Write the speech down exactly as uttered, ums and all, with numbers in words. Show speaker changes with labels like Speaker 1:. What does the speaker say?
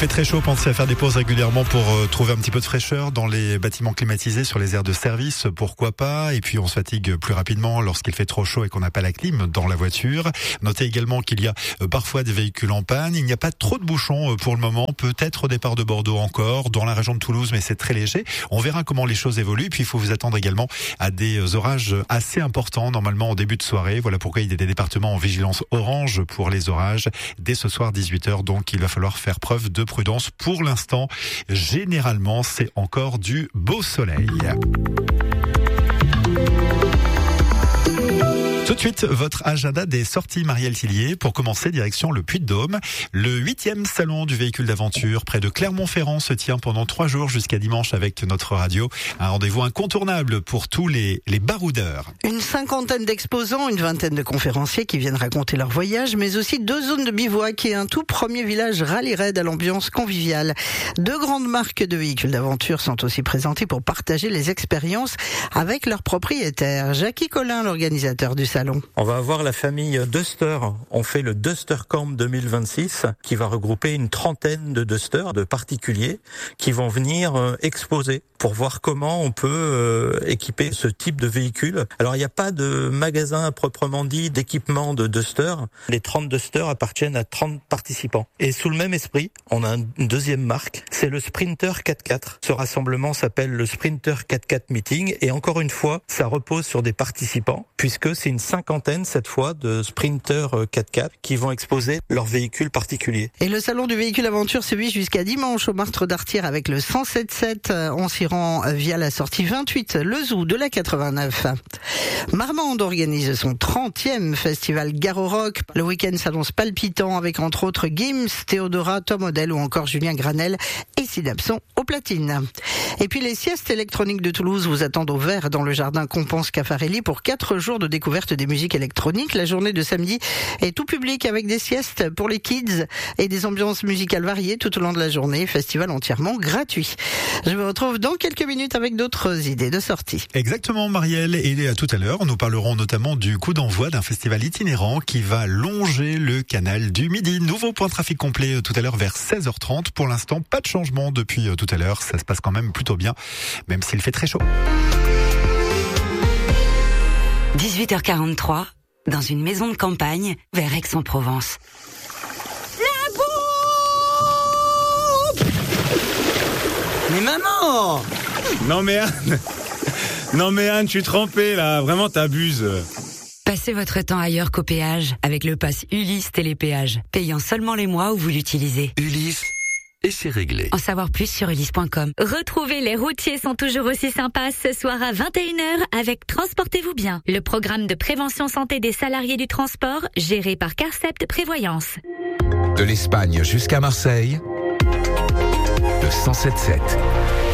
Speaker 1: fait très chaud, pensez à faire des pauses régulièrement pour euh, trouver un petit peu de fraîcheur dans les bâtiments climatisés, sur les aires de service, pourquoi pas. Et puis on se fatigue plus rapidement lorsqu'il fait trop chaud et qu'on n'a pas la clim dans la voiture. Notez également qu'il y a euh, parfois des véhicules en panne. Il n'y a pas trop de bouchons euh, pour le moment, peut-être au départ de Bordeaux encore, dans la région de Toulouse, mais c'est très léger. On verra comment les choses évoluent. Puis il faut vous attendre également à des orages assez importants, normalement en début de soirée. Voilà pourquoi il y a des départements en vigilance orange pour les orages dès ce soir dix-huit heures. Donc il va falloir faire preuve de prudence. Pour l'instant, généralement, c'est encore du beau soleil. Tout de suite, votre agenda des sorties Marielle Tillier. Pour commencer, direction le Puy-de-Dôme. Le huitième salon du véhicule d'aventure près de Clermont-Ferrand se tient pendant trois jours jusqu'à dimanche avec notre radio. Un rendez-vous incontournable pour tous les, les baroudeurs.
Speaker 2: Une cinquantaine d'exposants, une vingtaine de conférenciers qui viennent raconter leur voyage, mais aussi deux zones de bivouac et un tout premier village rallye-raid à l'ambiance conviviale. Deux grandes marques de véhicules d'aventure sont aussi présentées pour partager les expériences avec leurs propriétaires. Jackie Collin, l'organisateur du salon.
Speaker 3: On va avoir la famille Duster. On fait le Duster Camp deux mille vingt-six qui va regrouper une trentaine de Duster, de particuliers qui vont venir euh, exposer pour voir comment on peut euh, équiper ce type de véhicule. Alors il n'y a pas de magasin à proprement dit d'équipement de Duster. Les trente Duster appartiennent à trente participants. Et sous le même esprit, on a une deuxième marque, c'est le Sprinter quatre-quatre. Ce rassemblement s'appelle le Sprinter quatre-quatre Meeting et encore une fois, ça repose sur des participants puisque c'est une cinquantaine cette fois de Sprinter quatre-quatre qui vont exposer leurs véhicules particuliers.
Speaker 2: Et le salon du véhicule aventure se vit jusqu'à dimanche au Martre d'Artière avec le cent sept sept. On s'y rend via la sortie vingt-huit, le zoo de la quatre-vingt-neuf. Marmande organise son trentième festival Garo Rock. Le week-end s'annonce palpitant avec entre autres Gims, Théodora, Tom Odell ou encore Julien Granel et Synapson au platine. Et puis les siestes électroniques de Toulouse vous attendent au vert dans le jardin Compense Caffarelli pour quatre jours de découverte des musiques électroniques. La journée de samedi est tout public avec des siestes pour les kids et des ambiances musicales variées tout au long de la journée. Festival entièrement gratuit. Je me retrouve dans quelques minutes avec d'autres idées de sortie.
Speaker 1: Exactement, Marielle. Et à tout à l'heure, nous parlerons notamment du coup d'envoi d'un festival itinérant qui va longer le canal du Midi. Nouveau point de trafic complet tout à l'heure vers seize heures trente. Pour l'instant, pas de changement depuis tout à l'heure. Ça se passe quand même plutôt bien, même s'il fait très chaud.
Speaker 4: dix-huit heures quarante-trois, dans une maison de campagne, vers Aix-en-Provence.
Speaker 2: La bouffe! Mais maman!
Speaker 5: Non mais Anne, non mais Anne, je suis trempé là, vraiment t'abuses.
Speaker 4: Passez votre temps ailleurs qu'au péage, avec le pass Ulysse Télépéage, payant seulement les mois où vous l'utilisez.
Speaker 6: Ulysse, et c'est réglé.
Speaker 4: En savoir plus sur ulysse point com.
Speaker 7: Retrouvez les routiers sont toujours aussi sympas ce soir à vingt et une heures avec Transportez-vous bien, le programme de prévention santé des salariés du transport géré par Carcept Prévoyance.
Speaker 6: De l'Espagne jusqu'à Marseille, le cent sept sept.